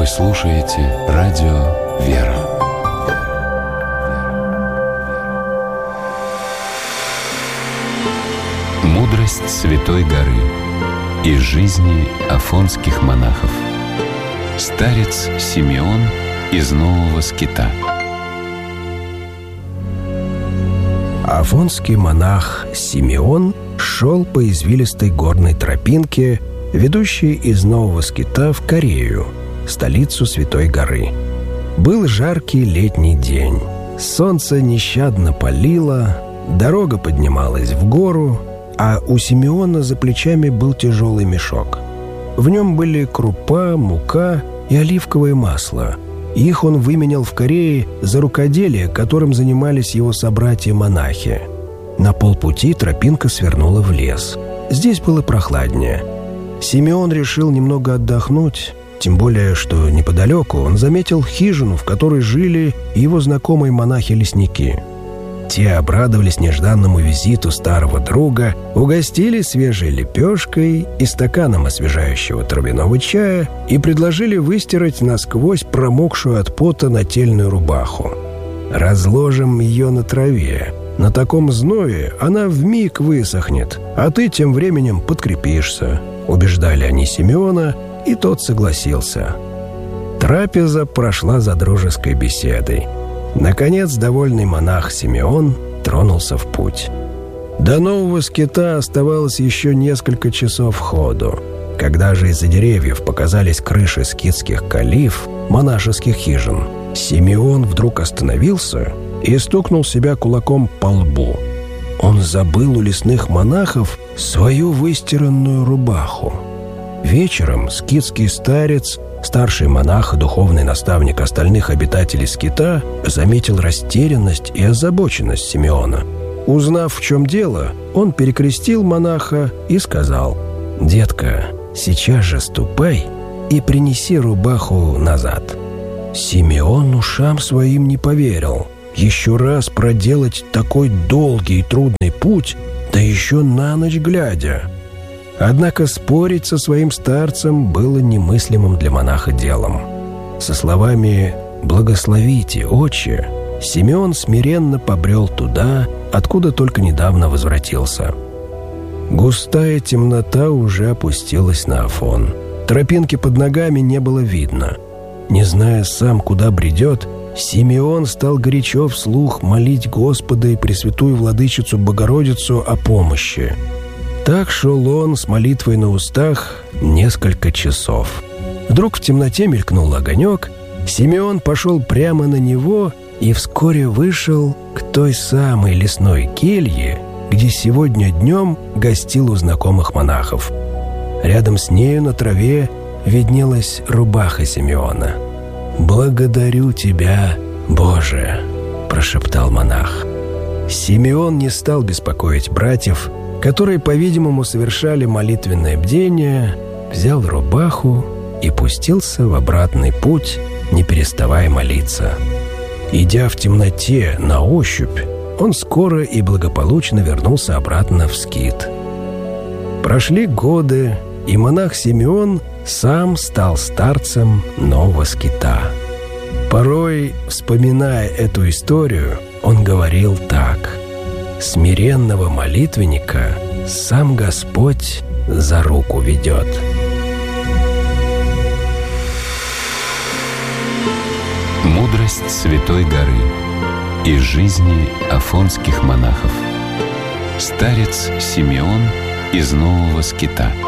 слушаете радио «Вера». Мудрость Святой горы из жизни афонских монахов. Старец Симеон из Нового Скита. Афонский монах Симеон шел по извилистой горной тропинке, ведущей из Нового Скита в Корею, столицу Святой горы. Был жаркий летний день. Солнце нещадно палило, дорога поднималась в гору, а у Симеона за плечами был тяжелый мешок. В нем были крупа, мука и оливковое масло. Их он выменял в Корее за рукоделие, которым занимались его собратья-монахи. На полпути тропинка свернула в лес. Здесь было прохладнее. Симеон решил немного отдохнуть, тем более, что неподалеку он заметил хижину, в которой жили его знакомые монахи-лесники. Те обрадовались нежданному визиту старого друга, угостили свежей лепешкой и стаканом освежающего травяного чая и предложили выстирать насквозь промокшую от пота нательную рубаху. «Разложим ее на траве. На таком зное она вмиг высохнет, а ты тем временем подкрепишься», — убеждали они Симеона, и тот согласился. Трапеза прошла за дружеской беседой. Наконец, довольный монах Симеон тронулся в путь. До Нового Скита оставалось еще несколько часов ходу. Когда же из-за деревьев показались крыши скитских калиф, монашеских хижин, Симеон вдруг остановился и стукнул себя кулаком по лбу. Он забыл у лесных монахов свою выстиранную рубаху. Вечером скитский старец, старший монах и духовный наставник остальных обитателей скита, заметил растерянность и озабоченность Симеона. Узнав, в чем дело, он перекрестил монаха и сказал: «Детка, сейчас же ступай и принеси рубаху назад». Симеон ушам своим не поверил. Еще раз проделать такой долгий и трудный путь, да еще на ночь глядя. Однако спорить со своим старцем было немыслимым для монаха делом. Со словами «Благословите, отче», Симеон смиренно побрел туда, откуда только недавно возвратился. Густая темнота уже опустилась на Афон. Тропинки под ногами не было видно. Не зная сам, куда бредет, Симеон стал горячо вслух молить Господа и Пресвятую Владычицу Богородицу о помощи. Так шел он с молитвой на устах несколько часов. Вдруг в темноте мелькнул огонек, Симеон пошел прямо на него и вскоре вышел к той самой лесной келье, где сегодня днем гостил у знакомых монахов. Рядом с нею на траве виднелась рубаха Симеона. «Благодарю тебя, Боже!» – прошептал монах. Симеон не стал беспокоить братьев, которые, по-видимому, совершали молитвенное бдение, взял рубаху и пустился в обратный путь, не переставая молиться. Идя в темноте на ощупь, он скоро и благополучно вернулся обратно в скит. Прошли годы, и монах Симеон сам стал старцем Нового Скита. Порой, вспоминая эту историю, он говорил так: «Смиренного молитвенника сам Господь за руку ведет». Мудрость Святой горы из жизни афонских монахов. Старец Симеон из Нового Скита.